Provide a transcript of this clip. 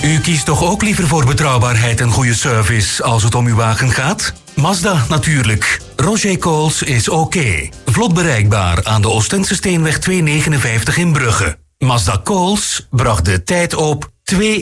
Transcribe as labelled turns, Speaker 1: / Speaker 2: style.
Speaker 1: U kiest toch ook liever voor betrouwbaarheid en goede service als het om uw wagen gaat? Mazda natuurlijk. Roger Coles is oké. Vlot bereikbaar aan de Oostende Steenweg 259 in Brugge. Mazda Coles bracht de tijd op 2